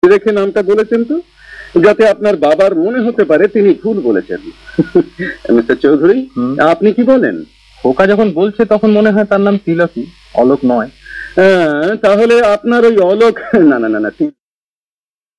রেখে নামটা বলেছেন তো, যাতে আপনার বাবার মনে হতে পারে তিনি ভুল বলেছেন। মিস্টার চৌধুরী, আপনি কি বলেন? খোকা যখন বলছে তখন মনে হয় তার নাম তিলকই, অলোক নয়। তাহলে আপনার ওই অলোক, না না না না